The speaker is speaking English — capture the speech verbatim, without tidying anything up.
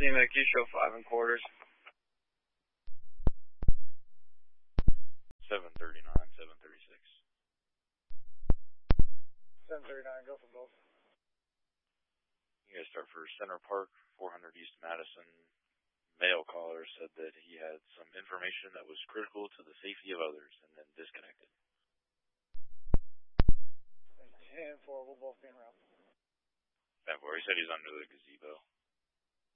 Team, uh, Q show five and quarters. seven thirty-nine, seven thirty-six. seven thirty-nine, go for both. You guys start for Center Park, four hundred East Madison. Male caller said that he had some information that was critical to the safety of others and then disconnected. ten four, we'll both be en route. ten four, he said he's under the gazebo.